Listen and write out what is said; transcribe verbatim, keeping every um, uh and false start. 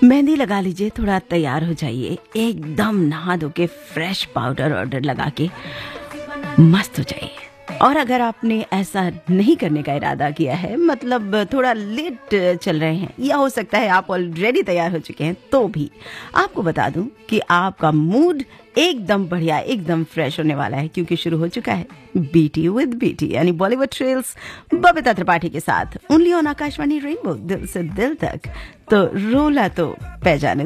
मेहंदी लगा लीजिए, थोड़ा तैयार हो जाइए, एकदम नहा धो के फ्रेश पाउडर ऑर्डर लगा के मस्त हो जाइए। और अगर आपने ऐसा नहीं करने का इरादा किया है, मतलब थोड़ा लेट चल रहे हैं, या हो सकता है आप ऑलरेडी तैयार हो चुके हैं, तो भी आपको बता दूं कि आपका मूड एकदम बढ़िया, एकदम फ्रेश होने वाला है, क्योंकि शुरू हो चुका है बीटी विद बीटी, यानी बॉलीवुड ट्रेल्स बबीता त्रिपाठी के साथ, ओनली ऑन आकाशवाणी रेनबो, दिल से दिल तक। तो रोला तो पहचाने